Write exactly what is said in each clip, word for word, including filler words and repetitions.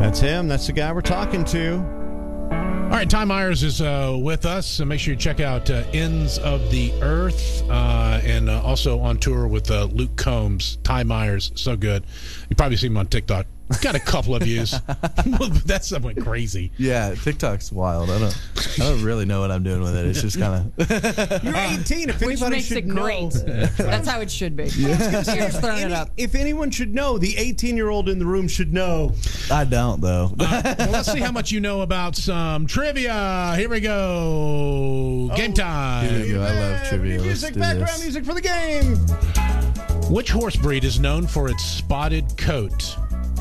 That's him. That's the guy we're talking to. All right, Ty Myers is uh, with us, so make sure you check out uh, Ends of the Earth, uh, and uh, also on tour with uh, Luke Combs. Ty Myers, so good. You probably see him on TikTok. Got a couple of views. That stuff went crazy. Yeah, TikTok's wild. I don't, I don't really know what I'm doing with it. It's just kind of. You're eighteen. If Which anybody makes should it know, great. That's how it should be. I was gonna say, You're just throwing it any- up. If anyone should know, the eighteen-year-old in the room should know. I don't though. Uh, well, let's see how much you know about some trivia. Here we go. Game time. Here we go. I love trivia. Let's Music, do background this. music for the game. Which horse breed is known for its spotted coat?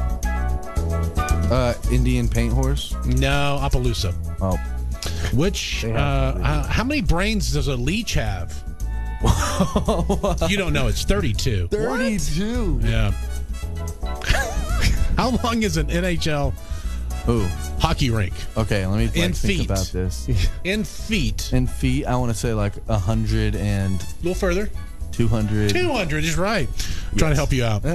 Uh, Indian paint horse. No, Appaloosa. Oh, Which, They uh, have to uh, how many brains does a leech have? You don't know. It's thirty-two. thirty-two. Yeah. How long is an N H L Ooh. hockey rink? Okay, let me like, In think feet. about this. In feet. In feet, I want to say like a hundred and A little further. two hundred. two hundred is right. I'm trying to help you out.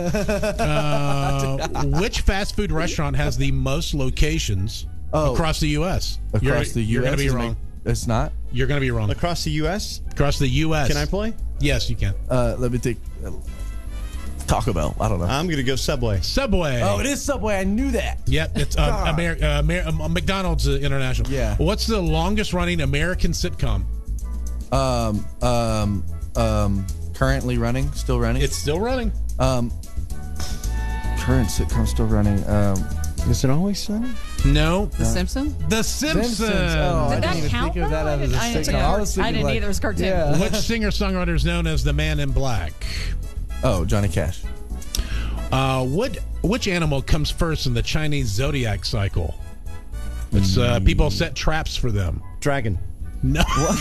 Uh, which fast food restaurant has the most locations Oh. across the U S? Across you're, the U S. You're going to be Does it wrong. make- It's not. You're going to be wrong. Across the U S, Across the U S. can I play? Yes, you can. Uh, let me think. Uh, Taco Bell. I don't know. I'm going to go Subway. Subway. oh, it is Subway. I knew that. Yep, it's uh, Amer- uh, Amer- uh, McDonald's uh, International. Yeah. What's the longest running American sitcom? Um, um, um, currently running, still running. It's still running. um, current sitcom still running. Um, Is it always sunny? No. The Simpsons? The Simpsons. Simpsons. Oh, I Did that didn't even count? think of that though? as a I didn't, sitcom. yeah. I was thinking I didn't like- either. It was cartoon. Yeah. Which singer-songwriter is known as the Man in Black? oh, Johnny Cash. Uh, what which animal comes first in the Chinese zodiac cycle? It's uh, people set traps for them. Dragon. No,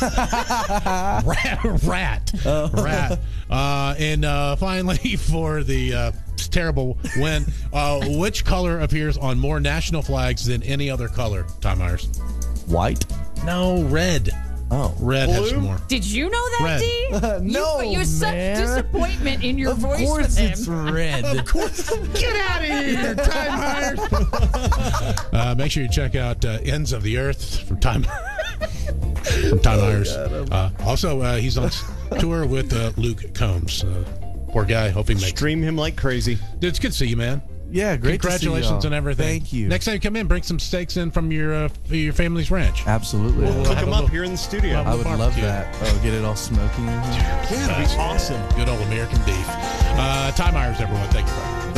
rat, rat, rat. Uh, and uh, finally, for the uh, terrible win, uh, which color appears on more national flags than any other color? Tom Myers. White. No, red. Oh, Red has Blue? more. Did you know that, Red. D? no, you, you have such man. disappointment in your Of voice course with him. it's red. Of course. Get out of here, Time Myers. uh, make sure you check out uh, Ends of the Earth from Time from Time Myers. Uh, also, uh, he's on tour with uh, Luke Combs. Uh, poor guy. Hope he makes it. Stream him like crazy. Dude, it's good to see you, man. Yeah, great. Congratulations to see on y'all. everything. Thank you. Next time you come in, bring some steaks in from your uh, your family's ranch. Absolutely. Well, Cook have him a up little- here in the studio. Well, I would love barbecue. that. Oh, get it all smoky in here. Yeah, that'd be awesome. Good old American beef. Uh, Ty Myers, everyone. Thank you, brother.